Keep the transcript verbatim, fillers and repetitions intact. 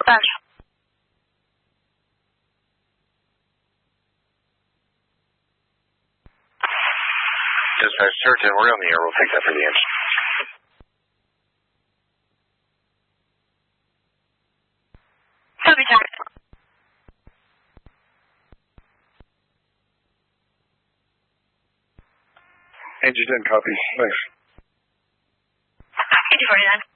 Roger. Dispatch, Turton, we're on the air. We'll take that for the engine. Copy, Turton. Engine ten, copy. Thanks. fifty forty-nine.